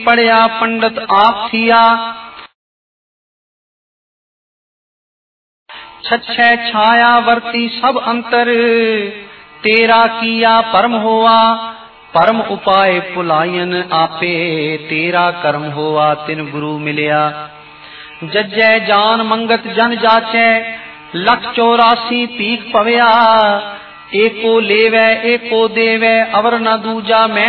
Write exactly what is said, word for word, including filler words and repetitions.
पढ़िया पंडित आप थिया। छछै छाया वर्ती सब अंतर, तेरा किया परम होआ। परम उपाय पुलायन आपे, तेरा कर्म होआ तिन गुरु मिलिया। जजै जान मंगत जन जाचै, लख चौरासी तीक पवया। एको लेवै एको देवै, अवर न दूजा मैं